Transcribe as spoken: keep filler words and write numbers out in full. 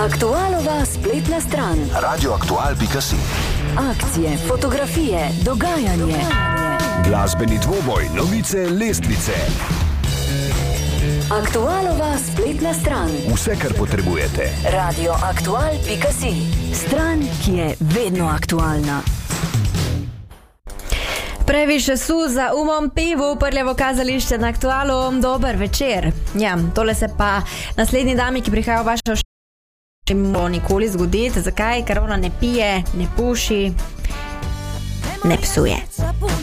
Aktualova spletna stran radio aktual pika si. Akcije, fotografije, dogajanje. Glasbeni dvoboj, novice, lestvice. Aktualova spletna stran. Vse, kar potrebujete. radio aktual pika si. Stran, ki je vedno aktualna. Previše suza umom pivu, prljavo kazališče na Aktualu. Dober večer. Ja, tole se pa naslednji dami, ki prihaja v vašo š... ne bo nikoli zgoditi. Zakaj? Ker ona ne pije, ne puši, ne psuje.